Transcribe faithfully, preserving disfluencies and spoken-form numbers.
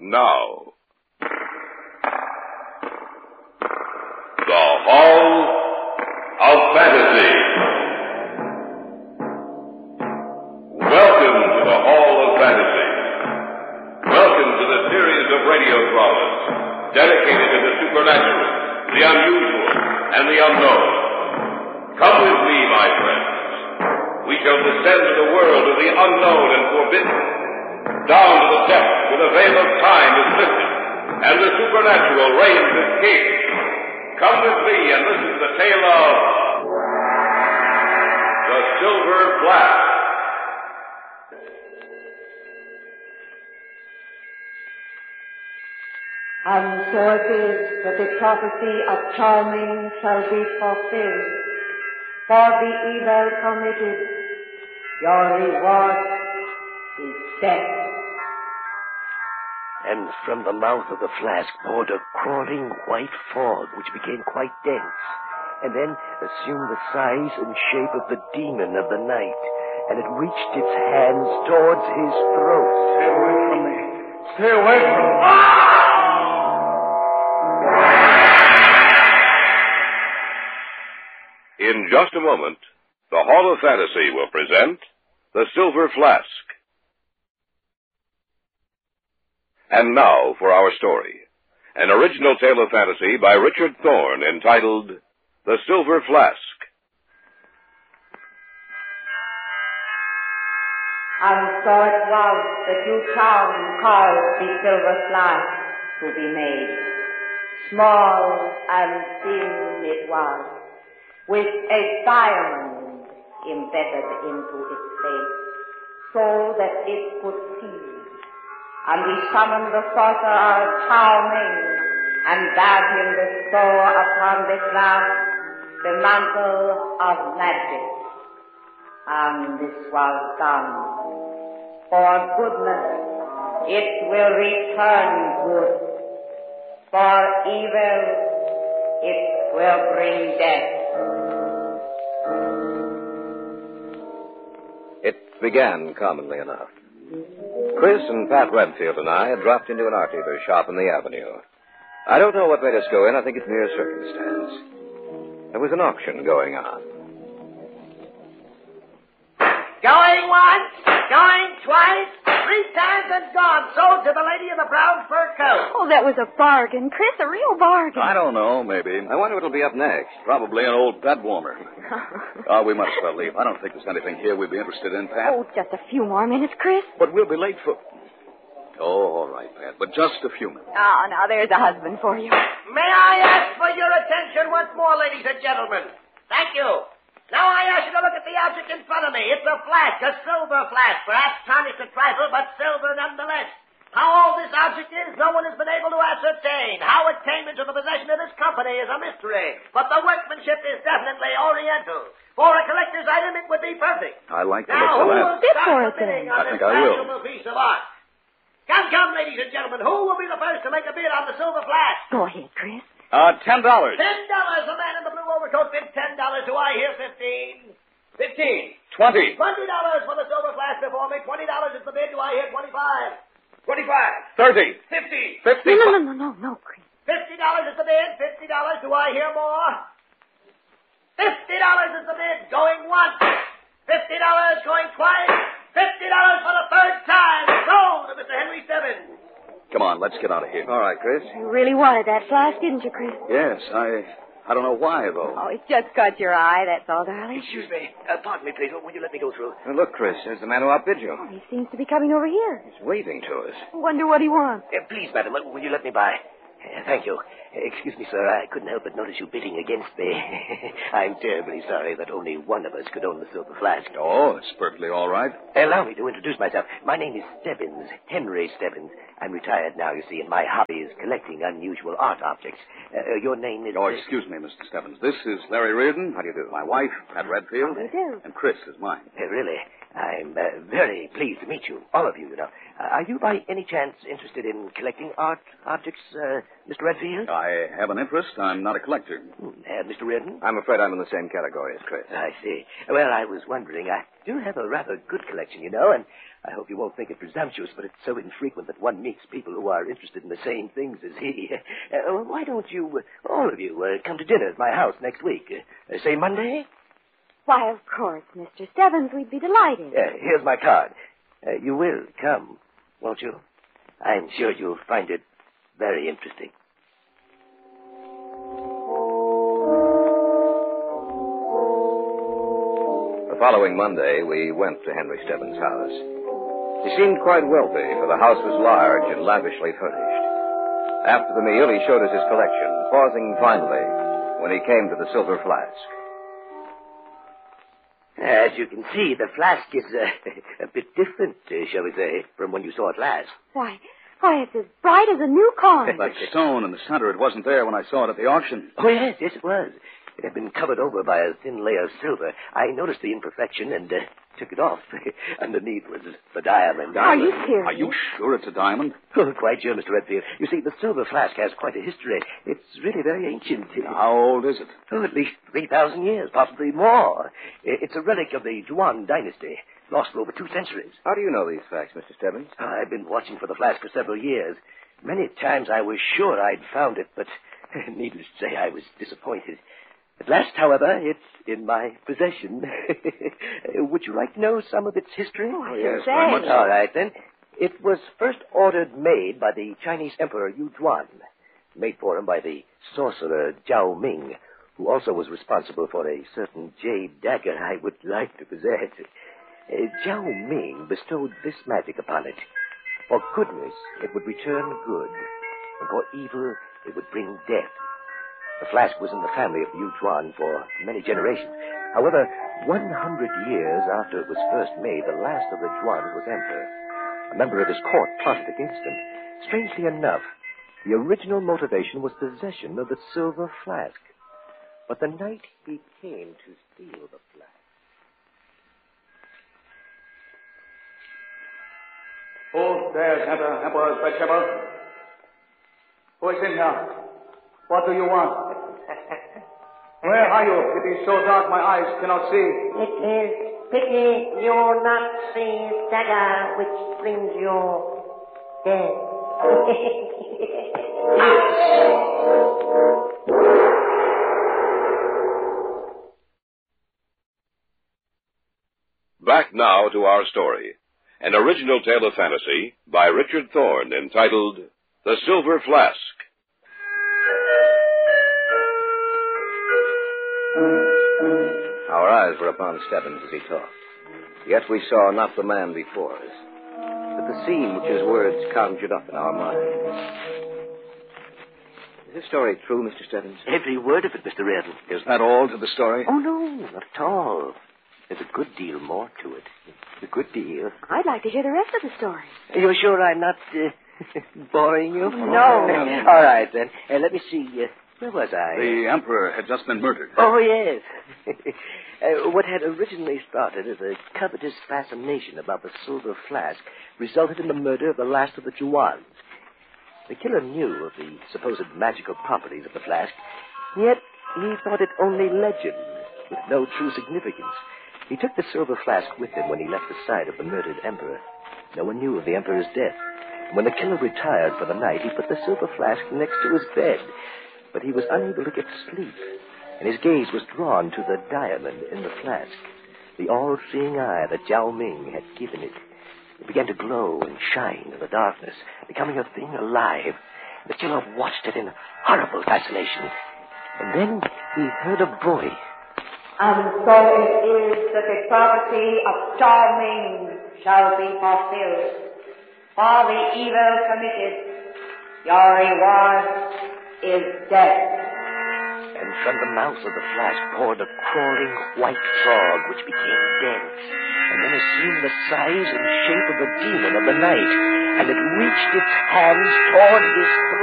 now. The Hall of Fantasy. Welcome to the Hall of Fantasy. Welcome to the series of radio dramas dedicated to the supernatural, the unusual, and the unknown. Come with me, my friends. We shall descend to the world of the unknown and forbidden, down to the depths where the veil of time is lifted, and the supernatural reigns as king. Come with me and listen to the tale of the Silver Flask. And so it is that the prophecy of Charming shall be fulfilled. For the evil committed, your reward is death. And from the mouth of the flask poured a crawling white fog, which became quite dense, and then assumed the size and shape of the demon of the night, and it reached its hands towards his throat. Stay away from me. Stay away from me. In just a moment, the Hall of Fantasy will present The Silver Flask. And now for our story, an original tale of fantasy by Richard Thorne entitled The Silver Flask. And so it was that you charmed caused the silver flask to be made. Small and thin it was, with a diamond embedded into its base, so that it could see. And we summoned the sorcerer Charming, and bade him bestow upon the glass the mantle of magic. And this was done. For goodness, it will return good. For evil, it will bring death. It began commonly enough. Chris and Pat Redfield and I had dropped into an art dealer's shop on the avenue. I don't know what made us go in. I think it's mere circumstance. There was an auction going on. Going once, going twice, three times and gone. Sold to the lady in the brown fur coat. Oh, that was a bargain, Chris, a real bargain. I don't know, maybe. I wonder what'll be up next. Probably an old bed warmer. Oh, we must well leave. I don't think there's anything here we'd be interested in, Pat. Oh, just a few more minutes, Chris. But we'll be late for... Oh, all right, Pat, but just a few minutes. Oh, now there's a husband for you. May I ask for your attention once more, ladies and gentlemen? Thank you. Now I ask you to look at the object in front of me. It's a flask, a silver flask, perhaps tarnished a trifle, but silver nonetheless. How old this object is, no one has been able to ascertain. How it came into the possession of this company is a mystery. But the workmanship is definitely oriental. For a collector's item, it would be perfect. I like the now, look of who that. will Bid start for the it, then. bidding on I this think I will. valuable piece of art? Come, come, ladies and gentlemen. Who will be the first to make a bid on the silver flask? Go ahead, Chris. Uh, ten dollars. Ten dollars. The man in the blue overcoat bid ten dollars. Do I hear fifteen? Fifteen. Twenty. Twenty dollars for the silver flask before me. Twenty dollars is the bid. Do I hear twenty-five? Twenty-five. Thirty. Fifty. Fifty. No, no, no, no, no, Chris. Fifty dollars is the bid. Fifty dollars. Do I hear more? Fifty dollars is the bid. Going once. Fifty dollars. Going twice. Fifty dollars for the third time. Sold to Mister Henry Stebbins. Come on, let's get out of here. All right, Chris. You really wanted that flask, didn't you, Chris? Yes, I... I don't know why, though. Oh, it just caught your eye, that's all, darling. Excuse me. Uh, pardon me, please. Will you let me go through? Now, look, Chris, there's the man who outbid you. Oh, he seems to be coming over here. He's waving to us. I wonder what he wants. Uh, please, madam, uh, will you let me by? Uh, thank you. Uh, excuse me, sir. I couldn't help but notice you bidding against me. I'm terribly sorry that only one of us could own the silver flask. Oh, it's perfectly all right. Allow me to introduce myself. My name is Stebbins, Henry Stebbins. I'm retired now, you see, and my hobby is collecting unusual art objects. Uh, your name is... Oh, excuse me, Mister Stebbins. This is Larry Reardon. How do you do? My wife, Pat Redfield. How do you do? And Chris is mine. Uh, really? I'm uh, very pleased to meet you, all of you, you know. Uh, are you by any chance interested in collecting art objects, uh, Mister Redfield? I have an interest. I'm not a collector. Hmm. Uh, Mister Redden? I'm afraid I'm in the same category as Chris. I see. Well, I was wondering, I do have a rather good collection, you know, and I hope you won't think it presumptuous, but it's so infrequent that one meets people who are interested in the same things as he. Uh, why don't you, uh, all of you, uh, come to dinner at my house next week? Uh, say Monday? Why, of course, Mister Stebbins, we'd be delighted. Uh, here's my card. Uh, you will come, won't you? I'm sure you'll find it very interesting. The following Monday, we went to Henry Stebbins' house. He seemed quite wealthy, for the house was large and lavishly furnished. After the meal, he showed us his collection, pausing finally when he came to the silver flask. As you can see, the flask is uh, a bit different, uh, shall we say, from when you saw it last. Why, why, it's as bright as a new coin. That stone in the center, it wasn't there when I saw it at the auction. Oh, yes, yes, it was. It had been covered over by a thin layer of silver. I noticed the imperfection and uh, took it off. Underneath was the diamond. Are you serious? Are you sure it's a diamond? Oh, quite sure, Mister Redfield. You see, the silver flask has quite a history. It's really very ancient. How old is it? Oh, at least three thousand years, possibly more. I- It's a relic of the Yuan dynasty, lost for over two centuries. How do you know these facts, Mister Stebbins? Oh, I've been watching for the flask for several years. Many times I was sure I'd found it, but needless to say, I was disappointed. At last, however, it's in my possession. Would you like to know some of its history? Oh, I yes, should very say. much so. All right, then. It was first ordered made by the Chinese Emperor Yu Zhuan, made for him by the sorcerer Zhao Ming, who also was responsible for a certain jade dagger I would like to possess. Uh, Zhao Ming bestowed this magic upon it. For goodness, it would return good, and for evil, it would bring death. The flask was in the family of Yu Zhuan for many generations. However, one hundred years after it was first made, the last of the Zhuans was emperor. A member of his court plotted against him. Strangely enough, the original motivation was possession of the silver flask. But the night he came to steal the flask... Who dares enter Emperor's bedchamber? Who is in here? What do you want? Where are you? It is so dark my eyes cannot see. It is pity you not see dagger which brings you death. Back now to our story. An original tale of fantasy by Richard Thorne entitled The Silver Flask. Our eyes were upon Stebbins as he talked. Yet we saw not the man before us, but the scene which his words conjured up in our minds. Is this story true, Mister Stebbins? Every word of it, Mister Reardon. Is that all to the story? Oh, no, not at all. There's a good deal more to it. A good deal. I'd like to hear the rest of the story. You're sure I'm not uh, boring you? No. All right, then. Uh, let me see. Uh, where was I? The emperor had just been murdered. Oh, yes. uh, what had originally started as a covetous fascination about the silver flask resulted in the murder of the last of the Juans. The killer knew of the supposed magical properties of the flask, yet he thought it only legend, with no true significance. He took the silver flask with him when he left the side of the murdered emperor. No one knew of the emperor's death. When the killer retired for the night, he put the silver flask next to his bed. But he was unable to get to sleep, and his gaze was drawn to the diamond in the flask, the all-seeing eye that Zhao Ming had given it. It began to glow and shine in the darkness, becoming a thing alive. The killer watched it in horrible fascination. And then he heard a voice. And so it is that the prophecy of Zhao Ming shall be fulfilled. For the evil committed, your reward is death. And from the mouth of the flask poured a crawling white frog which became dense, and then assumed the size and shape of a demon of the night, and it reached its hands toward his throat.